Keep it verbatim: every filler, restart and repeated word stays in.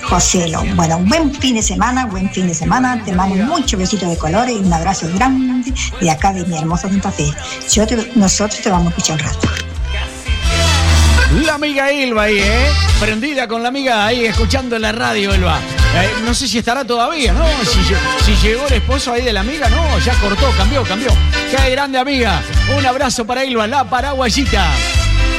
Joselo. Bueno, buen fin de semana, buen fin de semana. Te mando muchos besitos de colores y un abrazo grande de acá de mi hermoso Santa Fe. Yo te, nosotros te vamos a escuchar un rato. La amiga Elba ahí, ¿eh? Prendida con la amiga ahí, escuchando en la radio, Elba. Eh, no sé si estará todavía, ¿no? Si, si llegó el esposo ahí de la amiga, no, ya cortó, cambió, cambió. ¡Qué grande amiga! Un abrazo para Elba, la paraguayita.